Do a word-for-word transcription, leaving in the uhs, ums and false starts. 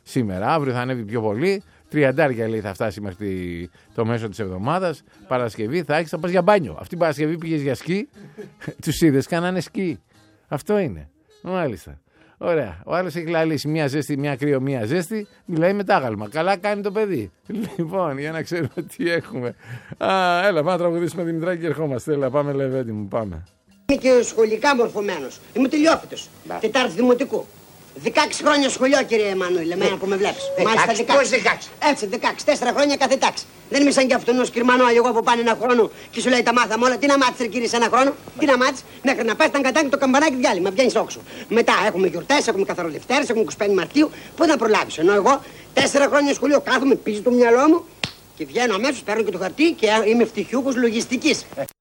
σήμερα. Αύριο θα ανέβει πιο πολύ. Τριαντάρια λέει θα φτάσει μέχρι το μέσο της εβδομάδας. Παρασκευή θα έχεις, θα πας για μπάνιο. Αυτή την Παρασκευή πήγες για σκι. Τους είδες, κάνανε σκι. Αυτό είναι. Μάλιστα. Ωραία. Ο άλλος έχει λαλήσει μία ζέστη, μία κρύο, μία ζέστη. Μιλάει μετάγαλμα. Καλά κάνει το παιδί. Λοιπόν, για να ξέρουμε τι έχουμε. Α, έλα, πάμε να τραγουδήσουμε Δημητράκη και ερχόμαστε. Έλα, πάμε, Λεβέντη μου, πάμε. Είμαι και σχολικά μορφωμένος. Είμαι τελειόφυτος. Τετάρτη δημοτικού. δεκαέξι χρόνια σχολείο, κύριε Εμμανουήλ, εμένα που με βλέπεις. Μάλιστα δεκαέξι. δεκαέξι. Έτσι, δεκαέξι. Τέσσερα χρόνια κάθε τάξη. Δεν είμαι σαν κι αυτόν ο σκυρμανό εγώ που πάνε ένα χρόνο και σου λέει τα μάθαμε όλα. Τι να μάθεις, κύριε, σε ένα χρόνο. Τι να μάθεις, μέχρι να πας ήταν κατάκι το καμπανάκι διάλειμμα. Βγαίνεις όξο. Μετά έχουμε γιορτές, έχουμε καθαροδευτέρες, έχουμε είκοσι πέντε Μαρτίου. Πού να προλάβεις. Ενώ εγώ τέσσερα χρόνια σχολείο κάθομαι πίσω το μυαλό μου και βγαίνω αμέσως, παίρνω και το χαρτί και είμαι ευτυχιούχος λογιστικής.